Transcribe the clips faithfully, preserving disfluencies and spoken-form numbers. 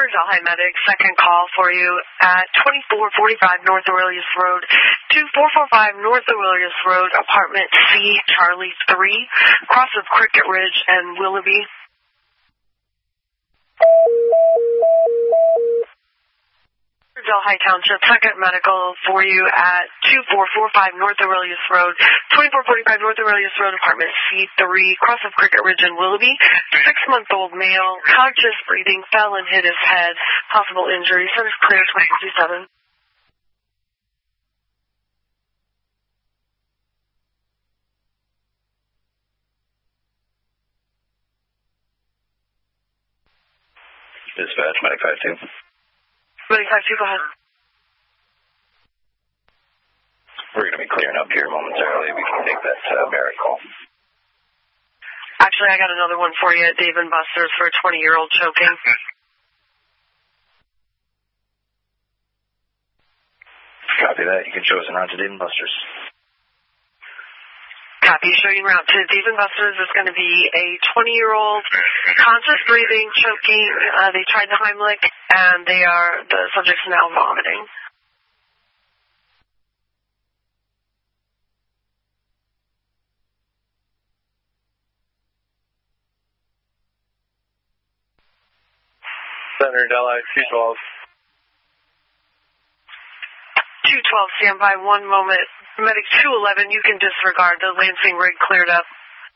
Delhi Medic, second call for you at twenty-four forty-five North Aurelius Road, two four four five North Aurelius Road, apartment C, Charlie three, cross of Cricket Ridge and Willoughby. Delhi Township, second medical for you at two four four five North Aurelius Road, twenty-four forty-five North Aurelius Road, apartment C three, cross of Cricket Ridge and Willoughby. Six-month-old male, conscious breathing, fell and hit his head. Possible injury. Center's clear, twenty-two seven. Dispatch, Medic five two. Medic five two, go ahead. We're going to be clearing up here momentarily. We can take that uh, Barrett call. Actually, I got another one for you at Dave and Buster's for a twenty-year-old choking. Copy that. You can show us around to Dave and Buster's. Copy. Showing route to Dave and Buster's is going to be a twenty-year-old, conscious breathing, choking. Uh, they tried the Heimlich, and they are the subject's now vomiting. Center Delhi two twelve. two twelve, stand by one moment. Medic two eleven, you can disregard. The Lansing rig cleared up.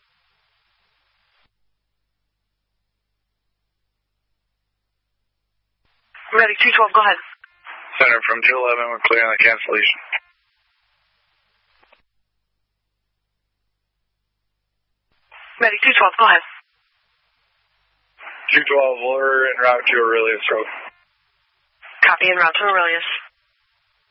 Medic two twelve, go ahead. Center from two eleven, we're clearing the cancellation. Medic two twelve, go ahead. two twelve, we're en route to Aurelius Road. Copy, en route to Aurelius.